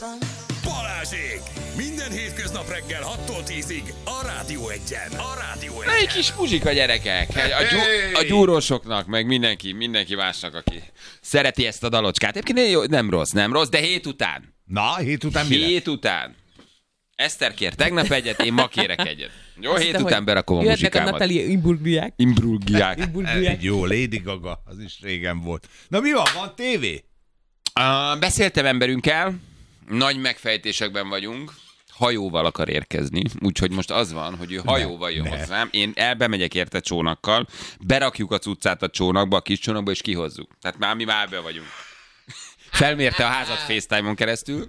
Balázsék! Minden hétköznap reggel 6-tól 10-ig a Rádió Egyen. Na, egy kis muzsika, gyerekek. A gyúrósoknak, meg mindenki másnak, aki szereti ezt a dalocskát. Egyébként nem rossz, de hét után. Na, hét után mi Hét után. Eszter kér tegnap egyet, én ma kérek egyet. Jó, hét után berakom a muzsikámat. Jöhetnek a Natali Imbruggiák. Jó, Lady Gaga, az is régen volt. Na mi van tévé? Beszéltem emberünkkel, nagy megfejtésekben vagyunk, hajóval akar érkezni, úgyhogy most az van, hogy ő hajóval jön hozzám, én elbemegyek érte csónakkal, berakjuk a cuccát a csónakba, a kis csónakba, és kihozzuk. Tehát mi már be vagyunk. Felmérte a házat FaceTime-on keresztül,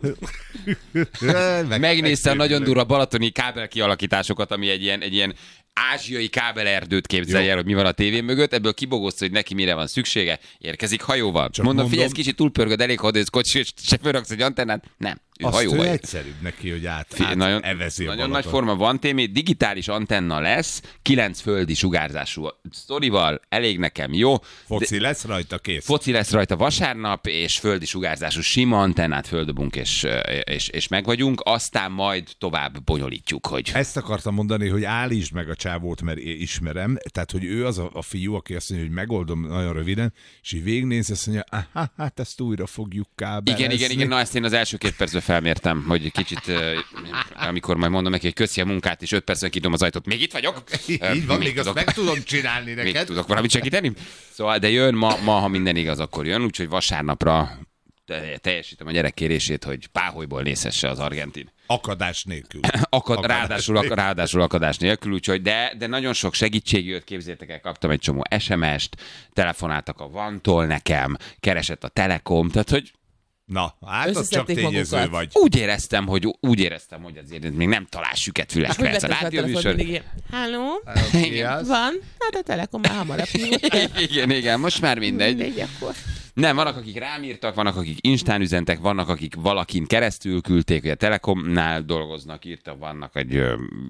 megnézte a nagyon durva balatoni kábel kialakításokat, ami egy ilyen ázsiai kábelerdőt képzelje el, hogy mi van a tévé mögött, ebből kibogozta, hogy neki mire van szüksége, érkezik hajóval. Mondom, figyelj, ez kicsit túlpörgöd, elég hadéz kocsi, és se fölraksz egy antennát. Nem, ő hajóval. Azt egyszerűbb neki, hogy evezi a nagyon nagy forma van témé, digitális antenna lesz, 9 földi sugárzású sztorival, elég nekem jó. Foci lesz rajta, kész. Foci lesz rajta vasárnap, és földi sugárzású sima antennát földobunk, és meg vagyunk, aztán majd tovább bonyolítjuk, hogy... Ezt akartam mondani, hogy állítsd meg a csávót, mert én ismerem, tehát, hogy ő az a fiú, aki azt mondja, hogy megoldom nagyon röviden, és így végignéz, azt mondja, hát ezt újra fogjuk kábelezni. Igen, na ezt én az első 2 percben felmértem, hogy kicsit, amikor majd mondom neki, hogy köszi a munkát, és 5 percen kidom az ajtót, még itt vagyok? Így van, még azt meg tudom csinálni neked. Még tudok valamit segíteni? Szóval, de jön ma, ha minden igaz, akkor jön, úgyhogy vasárnapra teljesítem a gyerek kérését, hogy páholyból nézhesse az argentin. Akadás nélkül. Ráadásul akadás nélkül, úgyhogy de nagyon sok segítség jött, képzétek el, kaptam egy csomó SMS-t, telefonáltak a Vantól nekem, keresett a Telekom, tehát hogy na, hát az csak tényező magukat. Vagy. Úgy éreztem, hogy azért még nem talál süket füles perc a rádióműsor. Halló? Van? Hát a Telekom már hamarabb Igen, most már mindegy. Akkor. Nem, vannak, akik rám írtak, vannak, akik Instán üzentek, vannak, akik valakin keresztül küldték, hogy a Telekomnál dolgoznak, írtak, vannak egy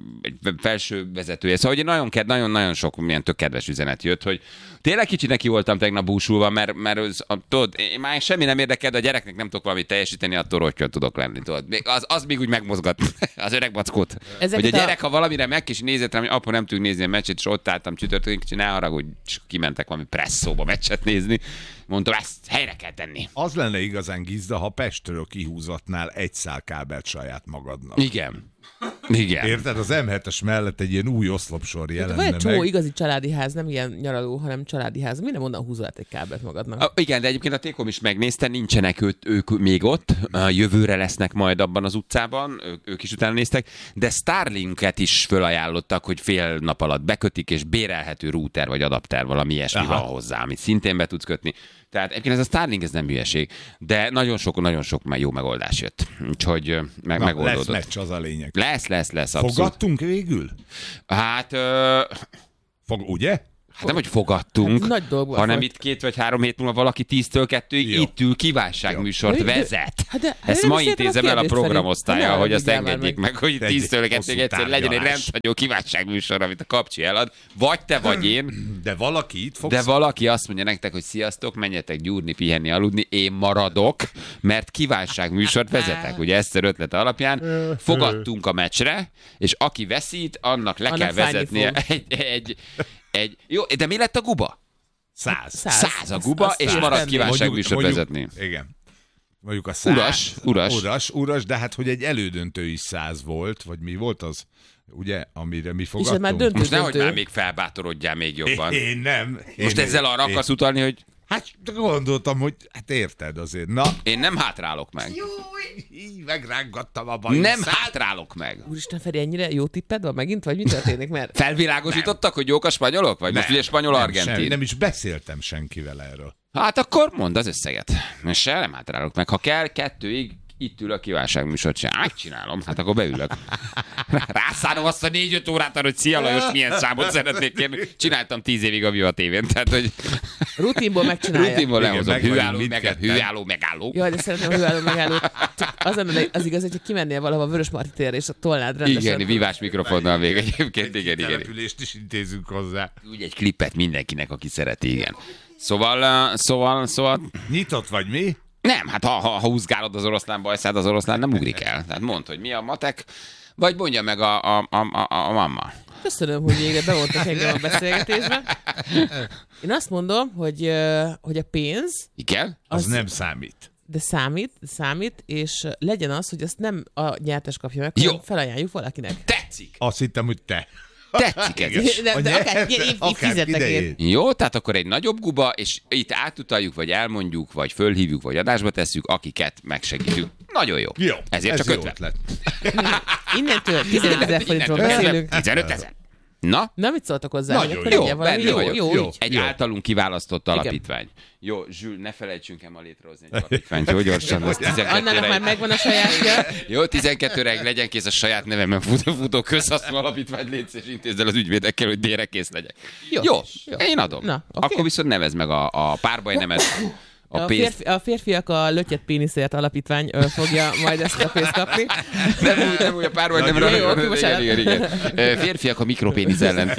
felső vezetője. Szóval ugye nagyon sok milyen tök kedves üzenet jött, hogy tényleg kicsit neki voltam tegnap búsulva, mert tudod, én már semmi nem érdekel, de a gyereknek nem tudok valamit teljesíteni, attól rottyan tudok lenni. Tudod. Az még úgy megmozgat az öreg mackót. Hogy a gyerek, ha valamire megkis nézett rám, hogy apa nem tudjuk nézni a meccset, és ott álltam csütörtökön, kicsit ne haragudj, kimentek valami presszóba meccset nézni. Mondtam, ezt helyre kell tenni. Az lenne igazán gizda, ha Pestről kihúzatnál egy szál kábelt saját magadnak. Igen. Érted? Az M7-es mellett egy ilyen új oszlopsor jelenne meg. Vagy egy csomó igazi családi ház, nem ilyen nyaraló, hanem családi ház. Minden onnan húzol át egy kábelt magadnak. Igen, de egyébként a Tékom is megnézte, nincsenek ők még ott. Jövőre lesznek majd abban az utcában, ők is utána néztek, de Starlinket is fölajánlottak, hogy fél nap alatt bekötik, és bérelhető router vagy adapter, valami ilyesmi van hozzá, amit szintén be tudsz kötni. Tehát egyébként ez a Starlink, ez nem hülyeség, de nagyon sok jó megoldás jött. Úgyhogy megoldódott. Lesz meccs, az a lényeg. Lesz, abszolút. Fogadtunk végül? Hát... ugye? Hát nem, hogy fogadtunk, hát nagy dolog hanem volt. itt 2 vagy 3 hét múlva valaki 10-től 2-ig itt ül kívánságműsort vezet. Ezt ma intézem el a programosztálya, hogy azt engedjék meg, hogy 10-től 2-ig egyszer legyen egy rendhagyó kívánságműsor, amit a Kapcsi elad. Vagy te, vagy én. De valaki itt fogsz. De valaki azt mondja nektek, hogy sziasztok, menjetek gyúrni, pihenni, aludni, én maradok, mert kívánságműsort vezetek. Ugye Eszter ötlete alapján fogadtunk a meccsre, és aki veszít, annak le kell vezetnie jó, de mi lett a guba? 100 a guba, és marad kívánságműsort vezetni. Igen. Mondjuk a 100. Uras. De hát, hogy egy elődöntő is 100 volt, vagy mi volt az? Ugye, amire mi fogadtunk? És már most nehogy már még felbátorodjál még jobban. Én nem. Most ezzel arra akarsz utalni, hogy... Hát gondoltam, hogy hát érted azért. Na. Én nem hátrálok meg. Így megrángattam a bajszát. Nem hátrálok meg. Úristen, Feri, ennyire jó tipped van megint, vagy mi történik? Mert... Felvilágosítottak, hogy jók a spanyolok? Vagy most ugye spanyol-argentin? Nem is beszéltem senkivel erről. Hát akkor mondd az összeget. És nem hátrálok meg. Ha kell, 2-ig itt ül a kívánságműsort, csinálom, hát akkor beülök. Rászánom azt a 4-5 órát arra, hogy szia Lajos, milyen számot szeretnék kérni. Csináltam 10 évig a Viva TV-n, tehát hogy... Rutinból megcsinálja. Rutinból lehozom. Hűálló, megálló. Jaj, de szeretném a hűálló, megálló. Csak az igaz, hogy kimennél valahova Vörösmarty térre, és a tolnád rendesen. Igen, vívás mikrofonnal még egyébként, igen. Települést is intézünk hozzá. Úgy egy klippet mindenkinek, aki szereti, igen. Szóval... Nyitott vagy mi? Nem, hát ha húzgálod az oroszlán bajszád, az oroszlán nem ugrik el. Tehát mondd, hogy mi a matek, vagy mondja meg a mamma. Köszönöm, hogy végre bevontak engem a beszélgetésbe. Én azt mondom, hogy a pénz... Igen? Az nem számít. De számít, és legyen az, hogy azt nem a nyertes kapja meg, Jó. hanem felajánljuk valakinek. Tetszik! Azt hittem, hogy te. Tetszik ez is. De akár én fizetek én. Jó, tehát akkor egy nagyobb guba, és itt átutaljuk, vagy elmondjuk, vagy fölhívjuk, vagy adásba tesszük, akiket megsegítünk. Nagyon jó. Jó. Ezért ez csak jó 50. ötlet. Innentől 15 000 forintról beszélünk. 15 000. Na? Na, mit szóltak hozzá? Nagyon Hogy akkor jó, legyen valami benne vagyok. jó. Jó. Így. Egy általunk kiválasztott alapítvány. Jó, Zsül, ne felejtsünk el ma létrehozni egy alapítványt. Jó, gyorsan, az 12 Annának már megvan a sajátja. Jó, 12-re legyen kész a saját nevemben futó közhasznú alapítványt, létsz és intézd el az ügyvédekkel, hogy délre kész legyek. Jó, én adom. Na, oké. Akkor viszont nevezd meg a párbaj nemet. A férfiak a lötyet péniszért alapítvány fogja majd ezt a pénzt kapni. Nem úgy a párbaj nem Jó, bocsánat. igen. Férfiak a mikropénisz ellen.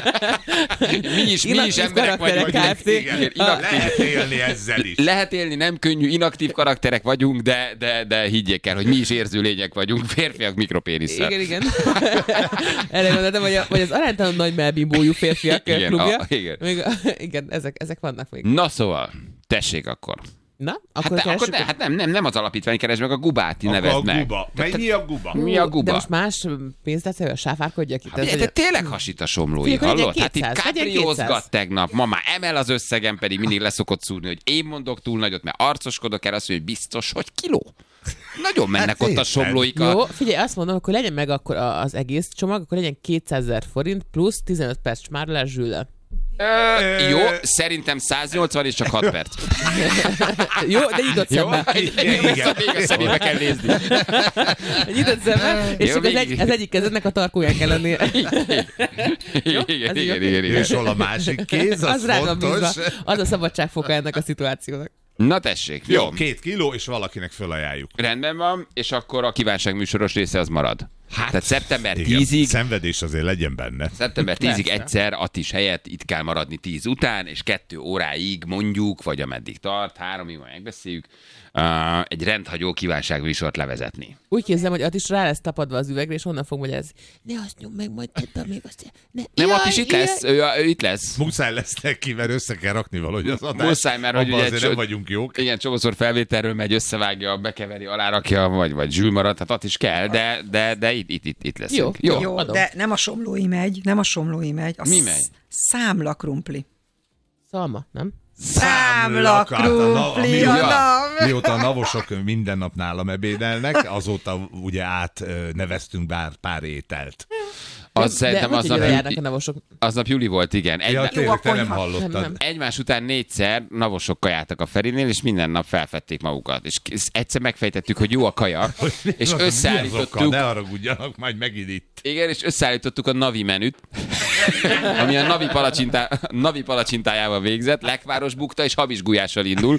Mi is Inaktív emberek vagyunk. karakterek Kft. Igen, Lehet élni ezzel is. Lehet élni, nem könnyű, inaktív karakterek vagyunk, de higgyék el, hogy mi is érző lények vagyunk, férfiak mikropénisszel. Igen. Erre gondoltam, vagy az aránytalan nagy melbimbójú férfiak Igen, klubja. igen. Igen, ezek vannak még. Na szóval, tessék akkor. Na, akkor Nem az alapítvány keres meg, a gubát nevezd A meg. guba. Mi a guba? Mi a guba? De most más pénztárcája, sáfárkodjak itt. De tényleg hasít a somlói, Figyelj, akkor hallod? legyen Hát itt 200, legyen kápriózgat 200. tegnap, ma már emel az összegen, pedig mindig leszokott szúrni, hogy én mondok túl nagyot, mert arcoskodok el, azt mondja, hogy biztos, hogy kiló. Nagyon mennek ott a somlóik. Jó, figyelj, azt mondom, akkor legyen meg akkor az egész csomag, akkor legyen 200 000 forint plusz 15 perc smárolás Zsüllel. Jó, szerintem 180 és csak 6 perc. Jó, de nyitott Jó? szemmel. Igen. Még a szemébe kell nézni. Nyitott szemmel, és Jó, csak végig. az egyik kezednek a tarkóján kell lennie. Igen. És hol a másik kéz, az rá van bízva. fontos. Az a szabadságfoka ennek a szituációnak. Na tessék, Jó, jó. 2 kiló, és valakinek fölajánljuk. Rendben van, és akkor a kívánság műsoros része az marad. Tehát szeptember Igen, 10-ig szenvedés azért legyen benne. Szeptember 10-ig Persze. egyszer Attis helyett itt kell maradni 10 után, és 2 óráig mondjuk, vagy ameddig tart, 3-ig majd megbeszéljük, egy rendhagyó kívánságműsort levezetni. Úgy képzelem, hogy Attis rá lesz tapadva az üvegre, és onnan fog magyarázni. Ne azt nyom meg, majd tedd be még azt. Nem, Attis itt lesz, ő itt lesz. Muszáj lesz neki, mert össze kell rakni valahogy az adást. Muszáj, mert hogy Abban ugye azért nem vagyunk jók. Igen, csomószor felvételről megy, összevágja, bekeveri, alárakja, vagy Zsül marad, hát Attis kell, de itt leszünk. Jó, adom. de nem a Somlói megy, a Mi megy? számlakrumpli. Szalma, nem? Számlakrumpli a nav. Mióta a navosok minden nap nálam ebédelnek, azóta ugye átneveztünk pár ételt. Az szerintem de hogy járnak a navosok? aznap Juli volt, igen. Ja, tényleg, te nem konyha. hallottad. Nem. Egymás után 4-szer navosok kajáltak a Ferinél, és minden nap felfedték magukat. És egyszer megfejtettük, hogy jó a kaja, és Mi összeállítottuk. Ne haragudjanak, majd megint itt. Igen, és összeállítottuk a Navi menüt, ami a Navi palacsintájával végzett, lekváros bukta és hamis gulyással indul.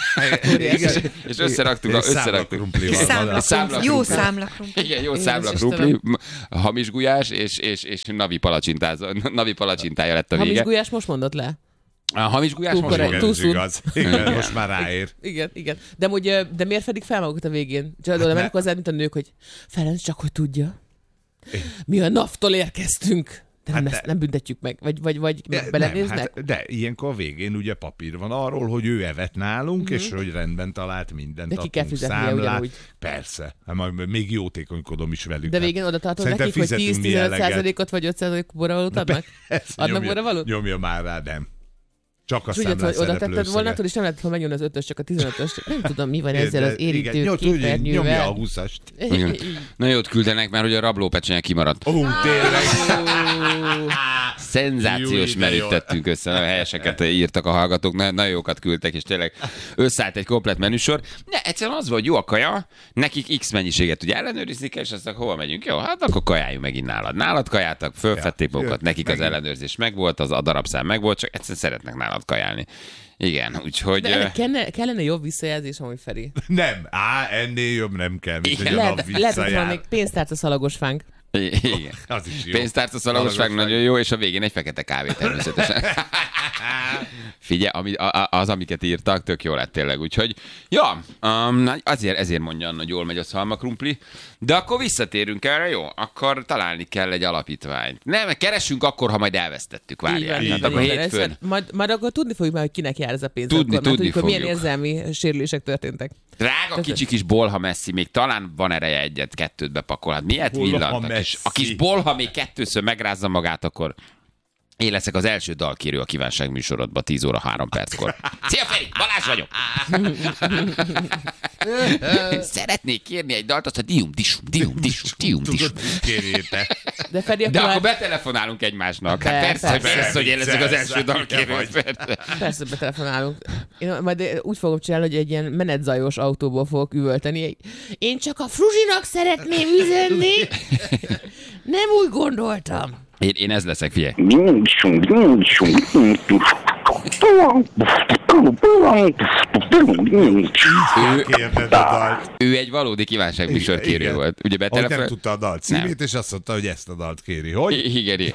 És összeraktuk a... Számlakrumpli van. Számlakrumpli. Jó számlakrumpli. Igen, jó Édes számlakrumpli, hamis gulyás és Navi palacsintája lett a Hamis vége. gulyás most mondott le. A hamis gulyás Túl most korrekt. volt. Igen, Túl ez igaz. Igen, most már ráér. Igen. De, amúgy, de miért fedik fel magukat a végén? Csak oda mennek hozzád, mint a nők, hogy Ferenc, csak hogy tudja. Mi a NAV-tól érkeztünk. De nem, ezt nem büntetjük meg. Vagy belenéznek? Hát, de ilyenkor a végén ugye papír van arról, hogy ő evett nálunk, és hogy rendben talált mindent. De ki kell adtunk fizetnie számlát. ugyanúgy. Persze. Hát majd még jótékonykodom is velük. De végén oda tartod Szerintem nekik, hogy fizetünk mi eleget. 10-15%-ot vagy 5%-ot borravalót adnak? Adnak borravalót? Nyomja már rá, nem. Csak a És úgy, számlán hogy oda tetted szereplő volna, összeget. és nem lehet, hogy megjön az 5-ös, csak a 15-ös. Nem tudom, mi van ezzel az Igen, érintő nyomja a képernyővel. 20-ast. Igen. Na jót küldenek, mert hogy a rablópecsenye kimaradt. Ó, tényleg. Szenzációs Jó, menüt jó. tettünk össze, nagyon helyeseket írtak a hallgatók, nagyon jókat küldtek, és tényleg összeállt egy komplet menüsor. Ne, egyszerűen az volt, jó a kaja, nekik X mennyiséget ugye ellenőrizni kell, és aztán hova megyünk? Jó, hát akkor kajáljunk megint nálad. Nálad kajáltak, fölfedték Ja, magukat, nekik az megint. ellenőrzés megvolt, az a darabszám megvolt, csak egyszerűen szeretnek nálad kajálni. Igen, úgyhogy... De ennek kellene jobb visszajelzés, amúgy Feri. Nem, ennél jobb nem kell, mint Igen. hogy a nap Lehet, hogy van visszajár. még pénztárca szalagos fánk. Igen. Az is jó. Pénztárca szalagosság nagyon jó, és a végén egy fekete kávé természetesen. Figyelj, amiket írtak, tök jó lett tényleg, úgyhogy ja, ezért mondja Anna, hogy jól megy a szalmakrumpli, de akkor visszatérünk erre, jó? Akkor találni kell egy alapítványt. Nem, keresünk akkor, ha majd elvesztettük, várjál. Így van, akkor hétfőn. Majd akkor tudni fogjuk már, hogy kinek jár ez a pénz. Tudni tudjuk, hogy milyen fogjuk. érzelmi sérülések történtek. Drága kicsi kis bolha messzi, még talán van ereje egyet-kettőt bepakol. Hát miért Bolha villant? messzi. A kis bolha még kettőször megrázza magát, akkor én leszek az első dalkérő a kívánság műsorodba 10 óra 3 perckor. Szia Feri, Balázs vagyok! Szeretnék kérni egy dalt, azt a dium, disum. Kérjéte. De Feri, De akkor akkor betelefonálunk egymásnak. Hát persze, hogy én leszek az első dalkérő. Persze betelefonálunk. Én majd úgy fogom csinálni, hogy egy ilyen menetzajos autóból fogok üvölteni. Én csak a Fruzsinak szeretném üzenni. Nem úgy gondoltam. Én ez leszek, figyelj. Kérted a dalt. Ő egy valódi kívánságműsorkérő Igen. volt. Ugye Ahogy betelefon... nem tudta a dalt címét, és azt mondta, hogy ezt a dalt kéri. Hogy? Igen.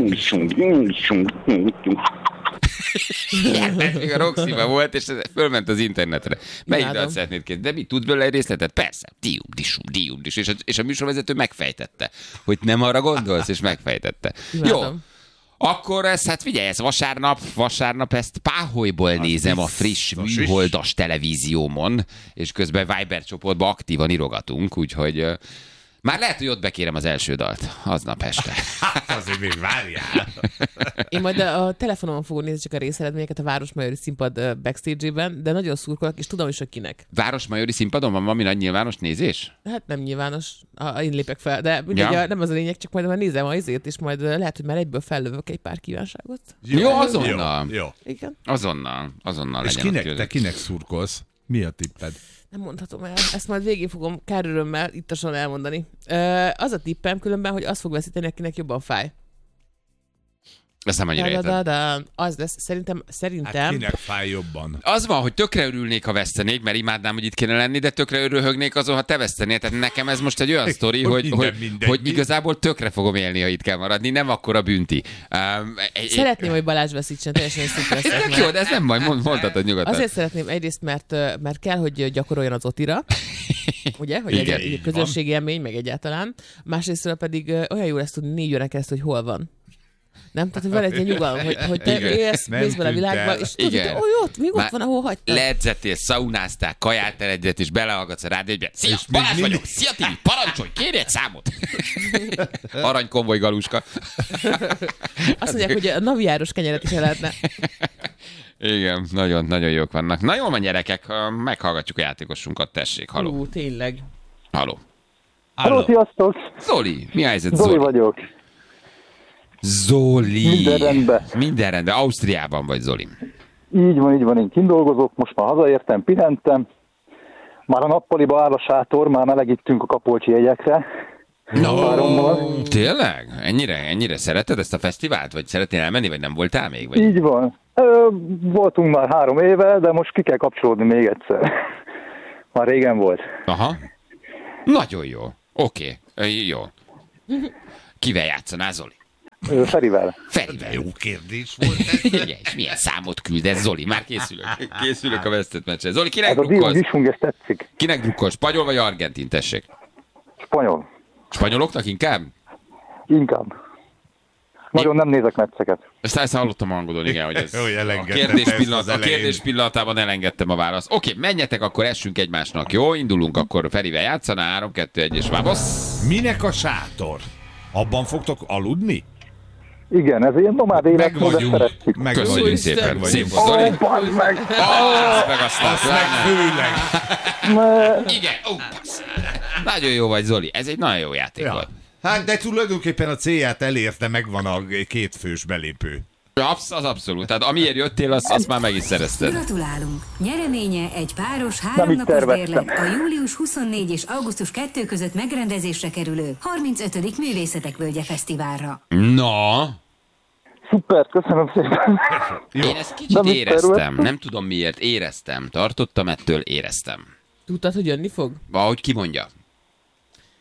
Még a Roxy-ban volt, és fölment az internetre. Melyik Imádom. dalt szeretnéd kérni? De mi, tudsz belőle egy részletet? Persze. Dium. És a műsorvezető megfejtette, hogy nem arra gondolsz, és megfejtette. Jó. Imádom. Akkor hát figyelj, ez vasárnap ezt Páholyból nézem a friss biztos is. műholdas televíziómon, és közben Viber csoportban aktívan írogatunk, úgyhogy már lehet, hogy ott bekérem az első dalt, aznap este. Azért még várjál. Én majd a telefonomon fogom nézni csak a részeredményeket a Városmajori Színpad backstage-ben, de nagyon szurkolok, és tudom is, hogy kinek. Városmajori Színpadon van valami nagy nyilvános nézés? Hát nem nyilvános, én lépek fel, de mindegy, nem az a lényeg, csak majd nézem a izét, és majd lehet, hogy már egyből fellövök egy pár kívánságot. Jó, azonnal. Jó. Igen. Azonnal És legyen. te kinek szurkolsz? Mi a tipped? Nem mondhatom el. Ezt majd végén fogom kár örömmel ittasan elmondani. Az a tippem különben, hogy az fog veszíteni, akinek jobban fáj. Ezt nem annyira értem. Az lesz. Szerintem. Hát kinek fáj jobban? Az van, hogy tökre örülnék, ha vesztenék, mert imádnám, hogy itt kéne lenni, de tökre örülhögnék azon, ha te vesztenél. Tehát nekem ez most egy olyan sztori, hogy igazából tökre fogom élni, ha itt kell maradni, nem akkora bünti. Szeretném, hogy Balázs veszítsen, teljesen szép leszek. Tök jó, de ez nem baj, mondhatod nyugodtan. Azért szeretném egyrészt, mert kell, hogy gyakoroljon az Otira, ugye, hogy Igen, egy közösségi élmény, meg egyáltalán. Másrésztről pedig olyan jó lesz tudni 4 óra keresztül, hogy hol van. Nem? Tehát, hogy van egy ilyen nyugalom, hogy te élsz, mész bele a világba, és tudod, hogy ott, még ott van, ahol hagytad. Ledzettél, szaunáztál, kajáltál egyet, és belehallgatsz a rádióba. Szia, Balázs vagyok, szia Tibi, parancsolj, kérj egy számot! Aranykonvoj galuska. Azt mondják, hogy a naviáros kenyeret is el lehetne. Igen, nagyon jók vannak. Na jól van, gyerekek, meghallgatjuk a játékosunkat, tessék, haló. Tényleg. Haló. Halló, sziasztok! Zoli, mi a helyzet, Zoli Zoli? vagyok. Zoli. Minden rendben. Minden rendben. Ausztriában vagy, Zoli. Így van, én kint dolgozok, most már hazaértem, pihentem. Már a nappaliba áll a sátor, már melegítünk a Kapolcsi jegyekre. No, tényleg? Ennyire szereted ezt a fesztivált? Vagy szeretnél elmenni, vagy nem voltál még? Vagy? Így van. Voltunk már 3 éve, de most ki kell kapcsolódni még egyszer. Már régen volt. Aha. Nagyon jó. Oké. Jó. Kivel játszanál, Zoli? Ferivel. Ferivel. Jó kérdés volt ez. Igen, és milyen számot küldesz, Zoli? Már készülök a vesztett meccsre. Zoli, kinek Ez a drukkolsz? Disung, ez tetszik. Kinek drukkolsz? Spanyol vagy argentin, tessék? Spanyol. Spanyoloknak inkább? Inkább. Nagyon nem nézek meccseket. Ezt hallottam a hangodon, igen, hogy ez Hogy a elengedted ezt az elején. kérdés pillanatában elengedtem a választ. Oké, menjetek, akkor essünk egymásnak, jó? Indulunk akkor Ferivel játszana, 3, 2, 1 és vámosz. Minek a sátor? Abban fogtok aludni? Igen, ez ilyen nomád élet, de szeretjük. Köszönjük szépen. Szép volt, Ó, Zoli. bazd meg! Azt meg aztán. Főleg. Igen, passz. Nagyon jó vagy, Zoli. Ez egy nagyon jó játék Ja. volt. Hát de tulajdonképpen a célját elérte, megvan a 2 fős belépő. Az abszolút. Tehát amiért jöttél, azt már meg is szerezted. Gratulálunk! Nyereménye egy páros Nem 3 így napos terveztem. bérlet a július 24 és augusztus 2 között megrendezésre kerülő 35. Művészetek Völgye Fesztiválra. Na, Szuper, köszönöm szépen. én ezt kicsit Nem is éreztem. terveztem. Nem tudom miért. Éreztem. Tartottam ettől, éreztem. Tudtad, hogy jönni fog? Ahogy kimondja.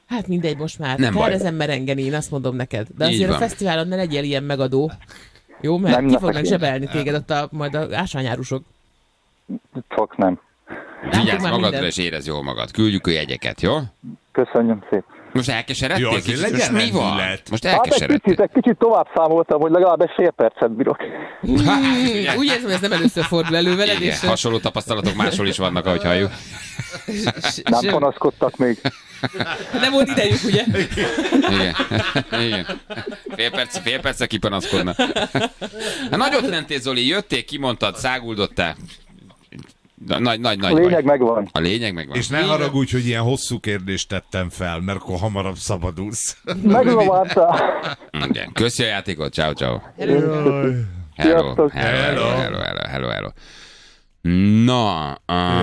Hát mindegy most már. Nem Kell baj. ezen merengeni, én azt mondom neked. De Így azért van. a fesztiválon ne legyél ilyen megadó. Jó, mert Nem ki leszek fognak ilyen. zsebelni téged ott majd a ásványárusok. Csak nem. Vigyázz már magadra, mindent. és érezd jól magad. Küldjük a jegyeket, jó? Köszönöm szépen. Most elkeseredtél? Jó, azért Kicsit? legyen Most mi van? lendület. Most Hát elkeseredtél. egy kicsit tovább számoltam, hogy legalább egy fél percet bírok. Úgy érzem, hogy ez nem először fordul elő veled, Igen, és hasonló tapasztalatok máshol is vannak, ahogy halljuk. Nem panaszkodtak még. nem volt idejük, ugye? Igen. Igen. Fél perccel kipanaszkodna. Hát nagyot mentél, Zoli, jöttél, kimondtad, száguldottál. Nagy A lényeg vagy. megvan. A lényeg megvan. És ne haragudj, hogy ilyen hosszú kérdést tettem fel, mert akkor hamarabb szabadulsz. Megzavártál. Igen. Köszi a játékot, ciao, ciao. Sziasztok. Hello. Na,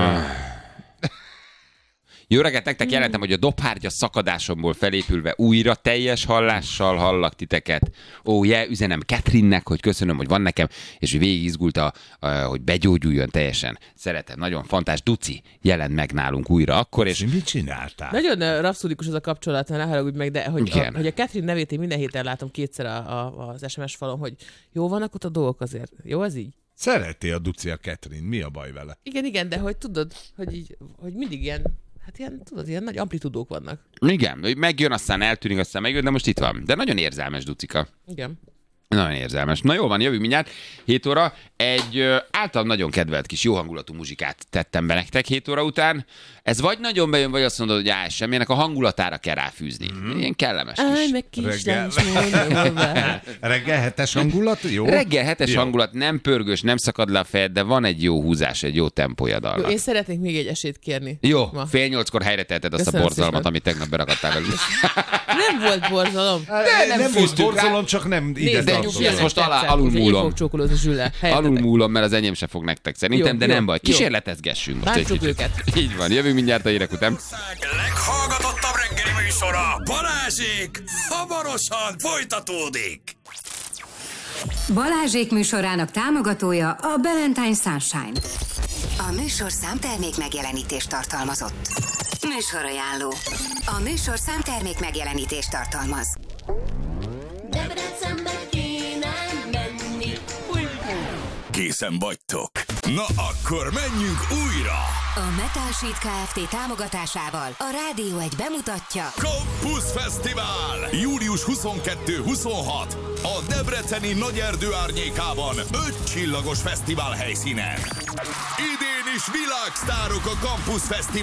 jó reggelt, nektek jelentem, hogy a dobhártya szakadásomból felépülve újra teljes hallással hallak titeket. Üzenem Catherine-nek, hogy köszönöm, hogy van nekem, és hogy végig izgulta, hogy begyógyuljon teljesen. Szeretem, nagyon fantás. Duci jelent meg nálunk újra akkor, és És mit csináltál? Nagyon rapszódikus az a kapcsolat, ne haragudj meg, de hogy Igen. hogy a Catherine nevét én minden héten látom kétszer az SMS falon, hogy jó vannak ott a dolgok azért. Jó az így? Szereti a Duci a Catherine, mi a baj vele? Igen, de hogy tudod, hogy mindig ilyen, hát ilyen, tudod, ilyen nagy amplitudók vannak. igen, hogy megjön, aztán eltűnik, aztán megjön, de most itt van. De nagyon érzelmes Ducika. Igen. Nagyon érzelmes. Na jól van, jövünk mindjárt. 7 óra. Egy általam nagyon kedvelt kis jó hangulatú muzsikát tettem be nektek 7 óra után. Ez vagy nagyon bejön, vagy azt mondod, hogy semmilyenek a hangulatára kell ráfűzni. Ilyen kellemes Állj kis. meg Reggel. kislány, Reggel 7-es hangulat, jó? Reggel 7-es Jó. hangulat, nem pörgős, nem szakad le a fejed, de van egy jó húzás, egy jó tempója Jó, dalnak. én szeretnék még egy esélyt kérni. Jó, Ma. 7:30-kor helyre teheted azt Köszönöm a borzalmat, szépen. amit tegnap berakadtál velük. Nem volt borzalom. Nem volt fűztünk borzalom, csak nem ide Nézd, tartozik. nyugodj, ezt most tetszett, alulmúlom. úgyhogy én fogok csókolózni Zsüllel. Alulmúlom, mert az enyém se fog nektek szerintem, Jó, de jó, nem baj. jó. Kísérletezgessünk most egy Bántsuk kicsit. őket. Így van, jövünk mindjárt a hírek után. Leghallgatottabb reggeli műsora Balázsék hamarosan folytatódik. Balázsék műsorának támogatója a Valentine Sunshine. A műsorszám termék megjelenítést tartalmazott. Műsorajánló. A műsorszám termék megjelenítést tartalmaz. Debrecenbe kéne menni. Készen vagytok? Na akkor menjünk újra! A Metal Sheet Kft. Támogatásával a Rádió 1 bemutatja Campus Fesztivál! Július 22-26 a Debreceni Nagyerdő árnyékában 5 csillagos fesztivál helyszínen. Idén is világsztárok a Campus Fesztivál